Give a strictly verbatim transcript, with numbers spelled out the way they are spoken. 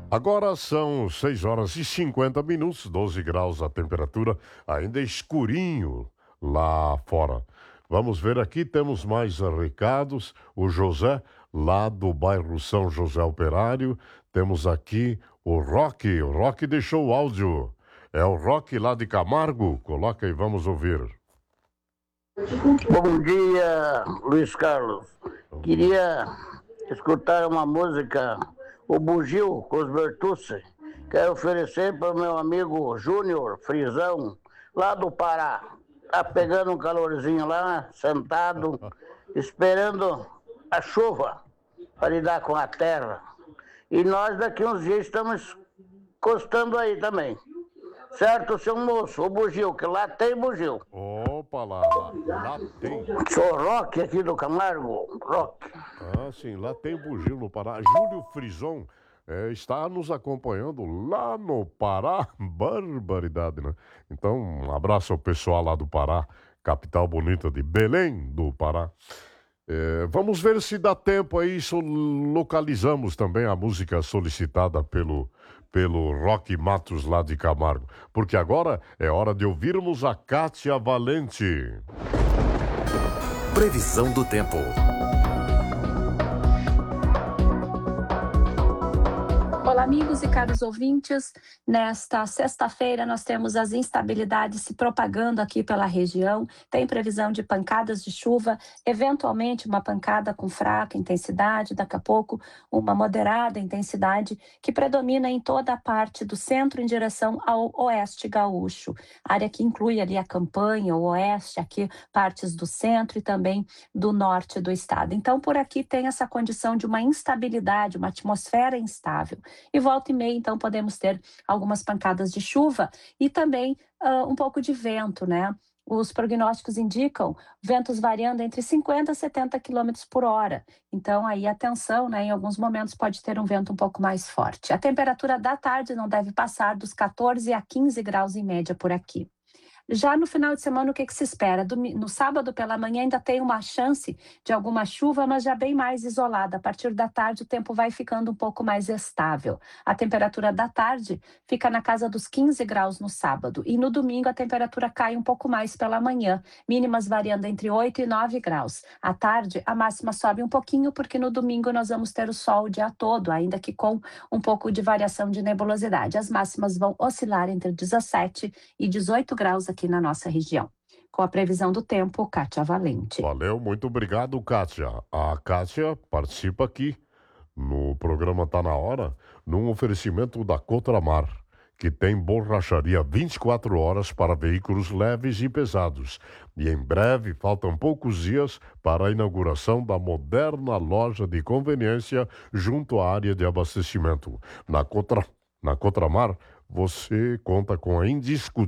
Agora são seis horas e cinquenta minutos, doze graus a temperatura, ainda escurinho lá fora. Vamos ver aqui, temos mais recados. O José, lá do bairro São José Operário. Temos aqui o Roque. O Roque deixou o áudio. É o Roque lá de Camargo. Coloca aí, vamos ouvir. Bom dia, Luiz Carlos. Queria escutar uma música, o Bugio, com os Bertucci. Quero oferecer para o meu amigo Júnior Frisão, lá do Pará. Tá pegando um calorzinho lá, sentado, esperando a chuva para lidar com a terra. E nós daqui uns dias estamos encostando aí também. Certo, seu moço? O bugio, que lá tem bugio. Opa, lá, lá, lá tem. Sou Roque aqui do Camargo, Roque. Ah, sim, lá tem bugio no Pará. Júlio Frison é, está nos acompanhando lá no Pará. Barbaridade, né? Então, um abraço ao pessoal lá do Pará, capital bonita de Belém do Pará. É, vamos ver se dá tempo aí, so- localizamos também a música solicitada pelo, pelo Roque Matos lá de Camargo. Porque agora é hora de ouvirmos a Kátia Valente. Previsão do tempo. Olá, amigos e caros ouvintes. Nesta sexta-feira, nós temos as instabilidades se propagando aqui pela região. Tem previsão de pancadas de chuva, eventualmente uma pancada com fraca intensidade, daqui a pouco uma moderada intensidade, que predomina em toda a parte do centro em direção ao oeste gaúcho. Área que inclui ali a campanha, o oeste, aqui partes do centro e também do norte do estado. Então, por aqui tem essa condição de uma instabilidade, uma atmosfera instável. E volta e meia, então, podemos ter algumas pancadas de chuva e também uh, um pouco de vento, né? Os prognósticos indicam ventos variando entre cinquenta e setenta quilômetros por hora. Então, aí, atenção, né? Em alguns momentos pode ter um vento um pouco mais forte. A temperatura da tarde não deve passar dos quatorze a quinze graus em média por aqui. Já no final de semana, o que, que se espera? Domi- No sábado pela manhã ainda tem uma chance de alguma chuva, mas já bem mais isolada. A partir da tarde, o tempo vai ficando um pouco mais estável. A temperatura da tarde fica na casa dos quinze graus no sábado. E no domingo, a temperatura cai um pouco mais pela manhã, mínimas variando entre oito e nove graus. À tarde, a máxima sobe um pouquinho, porque no domingo nós vamos ter o sol o dia todo, ainda que com um pouco de variação de nebulosidade. As máximas vão oscilar entre dezessete e dezoito graus aqui na nossa região. Com a previsão do tempo, Kátia Valente. Valeu, muito obrigado, Kátia. A Kátia participa aqui no programa Tá Na Hora, num oferecimento da Cotramar, que tem borracharia vinte e quatro horas para veículos leves e pesados. E em breve, faltam poucos dias para a inauguração da moderna loja de conveniência junto à área de abastecimento. Na, Cotra... Na Cotramar, você conta com a indiscutível